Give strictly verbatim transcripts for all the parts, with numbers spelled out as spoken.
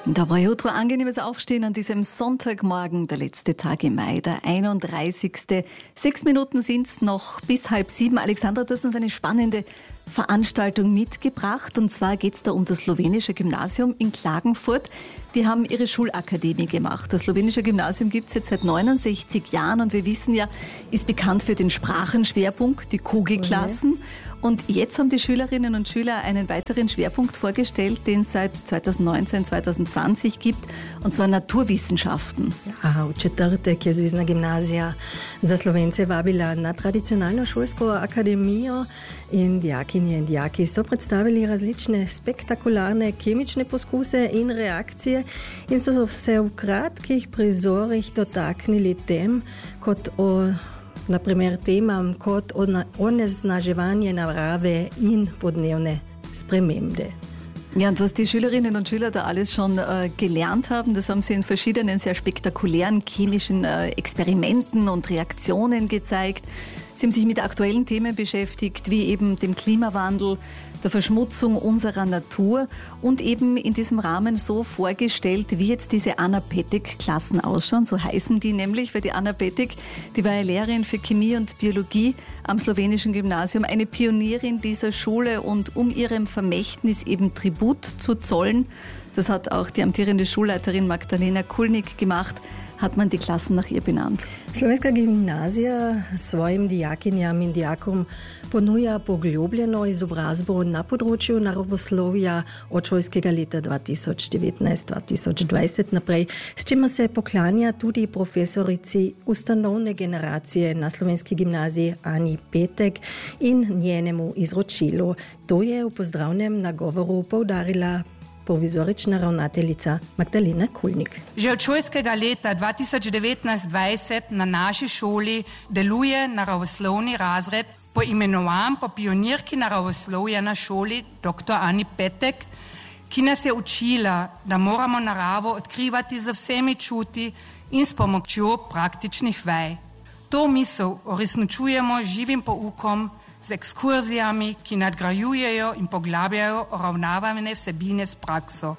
Dobro jutro, angenehmes Aufstehen an diesem Sonntagmorgen, der letzte Tag im Mai, der einunddreißigste Sechs Minuten sind es noch bis halb sieben. Alexandra, du hast uns eine spannende Veranstaltung mitgebracht, und zwar geht es da um das slowenische Gymnasium in Klagenfurt. Die haben ihre Schulakademie gemacht. Das slowenische Gymnasium gibt es jetzt seit neunundsechzig Jahren und wir wissen ja, ist bekannt für den Sprachenschwerpunkt, die Kugelklassen. Okay. Und jetzt haben die Schülerinnen und Schüler einen weiteren Schwerpunkt vorgestellt, den es seit zweitausendneunzehn zweitausendzwanzig gibt, und zwar Naturwissenschaften. Ja, v četrtek je Zvezna gimnazija za Slovence vabila na tradicionalno šolsko akademijo in dijakinje in dijaki so predstavili različne spektakularne kemične poskuse in reakcije in so se v kratkih prizorih dotaknili tem, kot o na primer temam kot onesnaževanje narave in podnebne spremembe. Ja, und was die Schülerinnen und Schüler da alles schon äh, gelernt haben, das haben sie in verschiedenen sehr spektakulären chemischen äh, Experimenten und Reaktionen gezeigt. Sie haben sich mit aktuellen Themen beschäftigt, wie eben dem Klimawandel, der Verschmutzung unserer Natur und eben in diesem Rahmen so vorgestellt, wie jetzt diese Anna Petek-Klassen ausschauen. So heißen die nämlich, weil die Anna Petek, die war ja Lehrerin für Chemie und Biologie am slowenischen Gymnasium, eine Pionierin dieser Schule, und um ihrem Vermächtnis eben Tribut zu zollen, das hat auch die amtierende Schulleiterin Magdalena Kulnik gemacht, hat man die Klassen nach ihr benannt. Slovenska gimnazija svojim dijakinjam in dijakom ponuja poglobljeno izobrazbo na področju naravoslovja od šolskega leta dva tisoč devetnajst dva tisoč dvajset naprej, s čimer se poklanja tudi profesorici ustanovne generacije na slovenski gimnaziji Ani Petek in njenemu izročilu. To je v pozdravnem nagovoru poudarila provizorična ravnateljica Magdalena Kulnik. Že od šolskega leta dva tisoč devetnajst dvajset na naši šoli deluje naravoslovni razred, poimenovan po pionirki naravoslovja na šoli doktor Ani Petek, ki nas je učila, da moramo naravo odkrivati z vsemi čuti in s pomočjo praktičnih vaj. To misel uresničujemo živim poukom, z ekskurzijami, ki nadgrajujejo in poglabljajo uravnavane vsebine s prakso.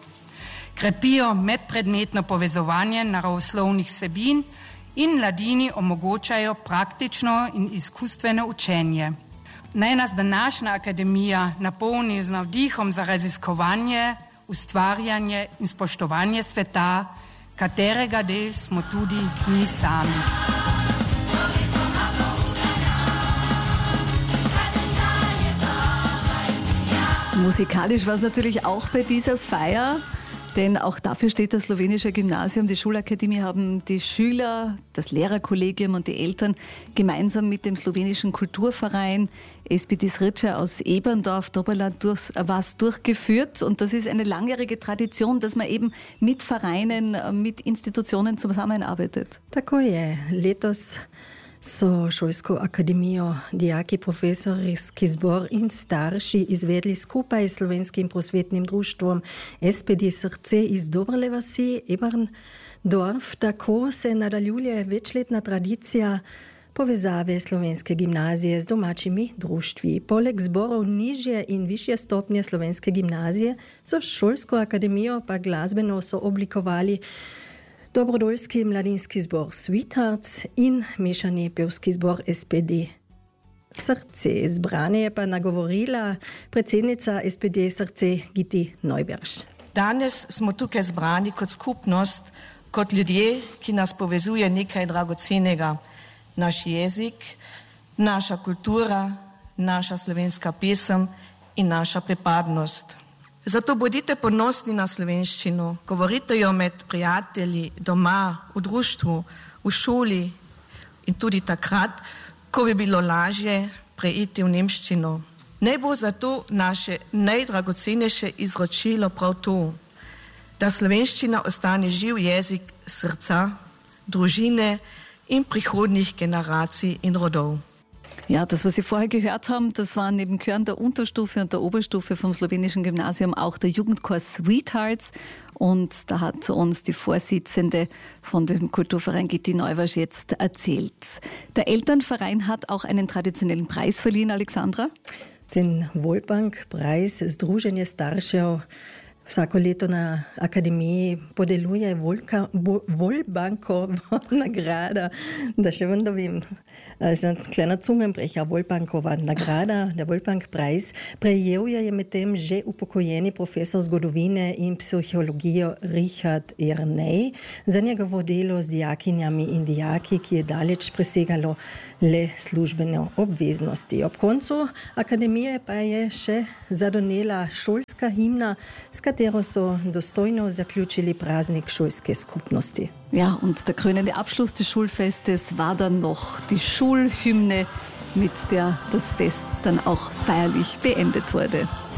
Krepijo medpredmetno povezovanje naravoslovnih vsebin in mladini omogočajo praktično in izkustveno učenje. Naj nas današnja akademija napolni z navdihom za raziskovanje, ustvarjanje in spoštovanje sveta, katerega del smo tudi mi sami. Musikalisch war es natürlich auch bei dieser Feier, denn auch dafür steht das slowenische Gymnasium. Die Schulakademie haben die Schüler, das Lehrerkollegium und die Eltern gemeinsam mit dem slowenischen Kulturverein S P D Srce aus Eberndorf, Doberland, durch, was durchgeführt. Und das ist eine langjährige Tradition, dass man eben mit Vereinen, mit Institutionen zusammenarbeitet. Tako je. Letos so šolsko akademijo dijaki, profesorski zbor in starši izvedli skupaj s Slovenskim prosvetnim društvom S P D Srce iz Dobrele vasi Eberndorf. Tako se nadaljuje večletna tradicija povezave slovenske gimnazije z domačimi društvi. Poleg zborov nižje in višje stopnje slovenske gimnazije so šolsko akademijo pa glasbeno so oblikovali dobrodoljski mladinski zbor Sweethearts in mešani pevski zbor S P D Srce. Zbrane je pa nagovorila predsednica S P D Srce Giti Neuberš. Danes smo tukaj zbrani kot skupnost, kot ljudje, ki nas povezuje nekaj dragocenega. Naš jezik, naša kultura, naša slovenska pesem in naša pripadnost. Zato bodite ponosni na slovenščino, govorite jo med prijatelji, doma, v društvu, v šoli in tudi takrat, ko bi bilo lažje preiti v nemščino. Naj bo zato naše najdragocenejše izročilo prav to, da slovenščina ostane živ jezik srca, družine in prihodnjih generacij in rodov. Ja, das, was Sie vorher gehört haben, das waren neben Chören der Unterstufe und der Oberstufe vom slowenischen Gymnasium auch der Jugendchor Sweethearts. Und da hat uns die Vorsitzende von dem Kulturverein Giti Neubersch jetzt erzählt. Der Elternverein hat auch einen traditionellen Preis verliehen, Alexandra. Den Wolbank-Preis Združenje staršev Vsako leto na akademiji podeljuje Volka, bo, Volbankova nagrada, da še vendar vem, sem kleiner Zungenbrecher, Volbankova nagrada, der Volbank-Preis. Prejel je medtem že upokojeni profesor zgodovine in psihologije Richard Jernej za njegovo delo z dijakinjami in dijaki, ki je daleč presegalo le službene obveznosti. Ob koncu akademije pa je še zadonela šolska himna, s katero so dostojno zaključili praznik šolske skupnosti. Ja, und der krönende Abschluss des Schulfestes war dann noch die Schulhymne, mit der das Fest dann auch feierlich beendet wurde.